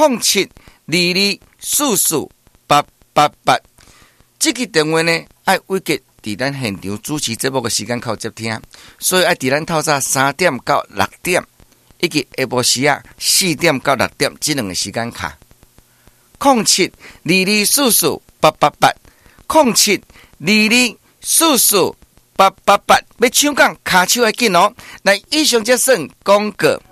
0722448888。这个电话呢，爱伟杰伫咱现场主持节目的时间靠接听，所以爱伫咱透早3点到6点，以及下晡时4点到6点这两个时间卡。0722448888，0722448888，要抢讲卡手要紧哦。来，以上这算广告。